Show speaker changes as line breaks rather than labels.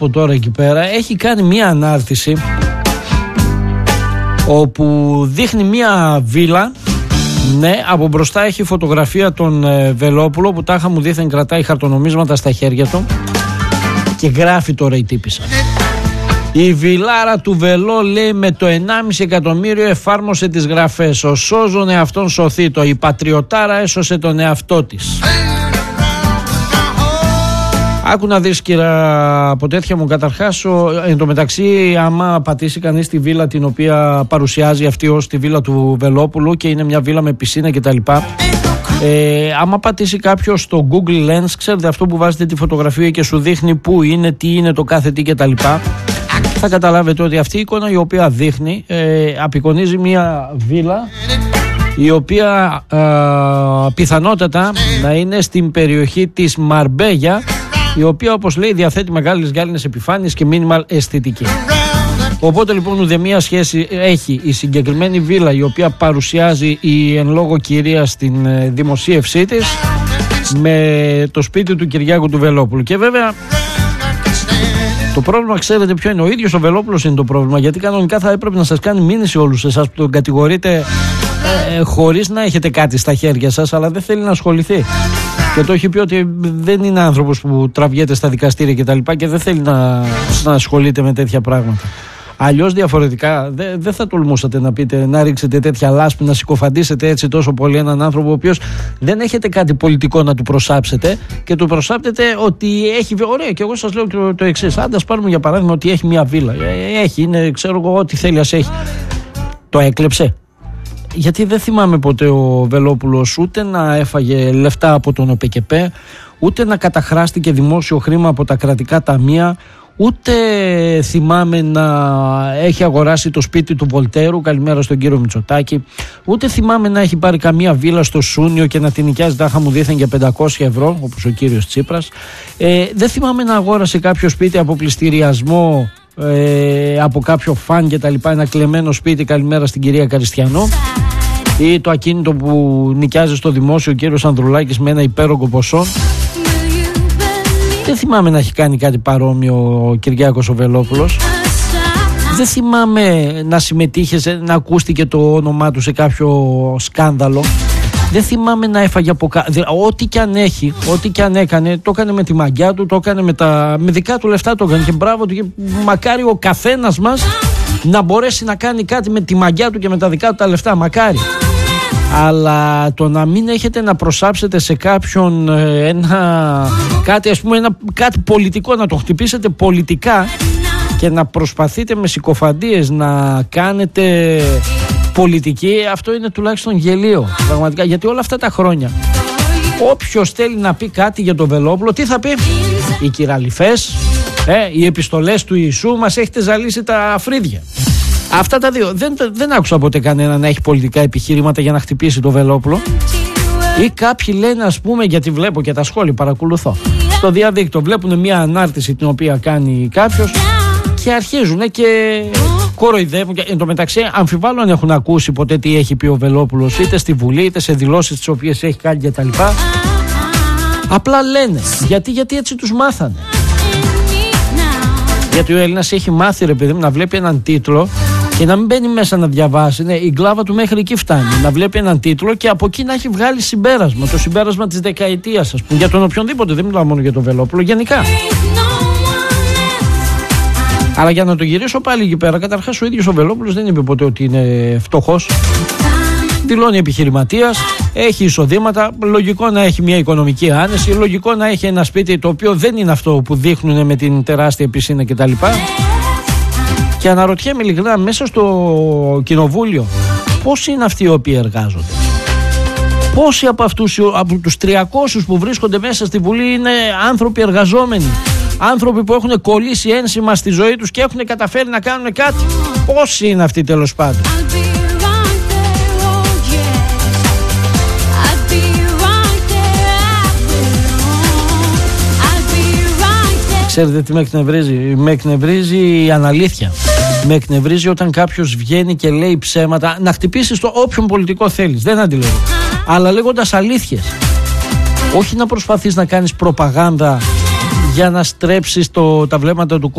από τώρα εκεί πέρα έχει κάνει μία ανάρτηση όπου δείχνει μία βίλα. Ναι, από μπροστά έχει φωτογραφία τον Βελόπουλο που τάχα μου δήθεν κρατάει χαρτονομίσματα στα χέρια του και γράφει τώρα η τύπισσα. Η βιλάρα του Βελό, λέει, με το 1,5 εκατομμύριο εφάρμοσε τις γραφές. Ο σώζον εαυτόν σωθήτο. Η πατριωτάρα έσωσε τον εαυτό της. Άκου να δεις, κύρα από τέτοια μου, καταρχάς εν τω μεταξύ άμα πατήσει κανείς τη βίλα την οποία παρουσιάζει αυτή ως τη βίλα του Βελόπουλου και είναι μια βίλα με πισίνα κτλ, άμα πατήσει κάποιος στο Google Lens, ξέρετε αυτό που βάζετε τη φωτογραφία και σου δείχνει πού είναι, τι είναι το κάθε τι κτλ, θα καταλάβετε ότι αυτή η εικόνα η οποία δείχνει απεικονίζει μια βίλα η οποία πιθανότατα να είναι στην περιοχή της Μαρμπέγια, η οποία, όπως λέει, διαθέτει μεγάλες γυάλινες επιφάνειες και minimal αισθητική. Οπότε λοιπόν ουδέμια σχέση έχει η συγκεκριμένη βίλα η οποία παρουσιάζει η εν λόγω κυρία στην δημοσίευσή της με το σπίτι του Κυριάκου του Βελόπουλου. Και βέβαια το πρόβλημα, ξέρετε ποιο είναι? Ο ίδιος ο Βελόπουλος είναι το πρόβλημα, γιατί κανονικά θα έπρεπε να σας κάνει μήνυση όλους εσάς που τον κατηγορείτε χωρίς να έχετε κάτι στα χέρια σας, αλλά δεν θέλει να ασχοληθεί. Και το έχει πει ότι δεν είναι άνθρωπος που τραβιέται στα δικαστήρια και τα λοιπά και δεν θέλει να ασχολείται με τέτοια πράγματα. Αλλιώς διαφορετικά δεν θα τολμούσατε να πείτε, να ρίξετε τέτοια λάσπη, να συκοφαντήσετε έτσι τόσο πολύ έναν άνθρωπο ο οποίος δεν έχετε κάτι πολιτικό να του προσάψετε και του προσάπτετε ότι έχει. Ωραία, και εγώ σας λέω το εξής. Άντε, ας πάρουμε για παράδειγμα ότι έχει μια βίλα. Έχει, είναι, ξέρω εγώ, ό,τι θέλει ας έχει. Το έκλεψε? Γιατί δεν θυμάμαι ποτέ ο Βελόπουλος ούτε να έφαγε λεφτά από τον ΟΠΕΚΕΠΕ, ούτε να καταχράστηκε δημόσιο χρήμα από τα κρατικά ταμεία, ούτε θυμάμαι να έχει αγοράσει το σπίτι του Βολτέρου, καλημέρα στον κύριο Μητσοτάκη, ούτε θυμάμαι να έχει πάρει καμία βίλα στο Σούνιο και να την νοικιάζει τάχα μου δήθεν για 500 ευρώ, όπως ο κύριος Τσίπρας. Δεν θυμάμαι να αγόρασε κάποιο σπίτι από πληστηριασμό, από κάποιο φαν και τα λοιπά, ένα κλεμμένο σπίτι, καλημέρα στην κυρία Καριστιανό, ή το ακίνητο που νοικιάζει στο δημόσιο ο κύριος Ανδρουλάκης με ένα υπέρογκο ποσό. Δεν θυμάμαι να έχει κάνει κάτι παρόμοιο ο Κυριάκος ο Βελόπουλος. Δεν θυμάμαι να συμμετείχε, να ακούστηκε το όνομά του σε κάποιο σκάνδαλο. Δεν θυμάμαι να έφαγε από ό,τι και αν έχει, ό,τι και αν έκανε, το έκανε με τη μαγιά του, το έκανε με δικά του λεφτά, το έκανε και μπράβο του. Και μακάρι ο καθένας μας να μπορέσει να κάνει κάτι με τη μαγιά του και με τα δικά του τα λεφτά, μακάρι. Αλλά το να μην έχετε να προσάψετε σε κάποιον κάτι, ας πούμε, κάτι πολιτικό, να το χτυπήσετε πολιτικά και να προσπαθείτε με συκοφαντίες να κάνετε πολιτική, αυτό είναι τουλάχιστον γελίο πραγματικά, γιατί όλα αυτά τα χρόνια όποιος θέλει να πει κάτι για τον Βελόπουλο, τι θα πει? Οι κυραλιφές, οι επιστολές του Ιησού, μας έχετε ζαλίσει τα φρύδια. Αυτά τα δύο. Δεν άκουσα ποτέ κανένα να έχει πολιτικά επιχειρήματα για να χτυπήσει το Βελόπουλο. Ή κάποιοι λένε, ας πούμε, γιατί βλέπω και τα σχόλια, παρακολουθώ στο διαδίκτυο, βλέπουν μια ανάρτηση την οποία κάνει κάποιος και αρχίζουν και κοροϊδεύουν. Εν τω μεταξύ, αμφιβάλλω αν έχουν ακούσει ποτέ τι έχει πει ο Βελόπουλος, είτε στη Βουλή είτε σε δηλώσεις τις οποίες έχει κάνει κτλ. Απλά λένε. Γιατί έτσι τους μάθανε. Γιατί ο Έλληνας έχει μάθει, ρε παιδί μου, να βλέπει έναν τίτλο και να μην μπαίνει μέσα να διαβάσει. Ναι, η γκλάβα του μέχρι εκεί φτάνει. Να βλέπει έναν τίτλο και από εκεί να έχει βγάλει συμπέρασμα. Το συμπέρασμα της δεκαετίας, ας πούμε. Για τον οποιονδήποτε, δεν μιλάω μόνο για τον Βελόπουλο, γενικά. Αλλά για να το γυρίσω πάλι εκεί πέρα, καταρχάς ο ίδιος ο Βελόπουλος δεν είπε ποτέ ότι είναι φτωχός. Δηλώνει επιχειρηματίας, έχει εισοδήματα, λογικό να έχει μια οικονομική άνεση, λογικό να έχει ένα σπίτι το οποίο δεν είναι αυτό που δείχνουν με την τεράστια πισίνα κτλ. Και αναρωτιέμαι ειλικρινά, μέσα στο κοινοβούλιο, πόσοι είναι αυτοί οι οποίοι εργάζονται? Πόσοι από αυτούς, από τους 300 που βρίσκονται μέσα στη Βουλή, είναι άνθρωποι εργαζόμενοι? Άνθρωποι που έχουν κολλήσει ένσημα στη ζωή τους και έχουν καταφέρει να κάνουν κάτι? Πόσοι είναι αυτοί, τέλος πάντων? Ξέρετε τι με εκνευρίζει? Με εκνευρίζει η αναλήθεια. Με εκνευρίζει όταν κάποιος βγαίνει και λέει ψέματα. Να χτυπήσεις το όποιον πολιτικό θέλεις, δεν αντιλέγω, αλλά λέγοντας αλήθειες. Όχι να προσπαθείς να κάνεις προπαγάνδα για να στρέψεις τα βλέμματα του κόσμου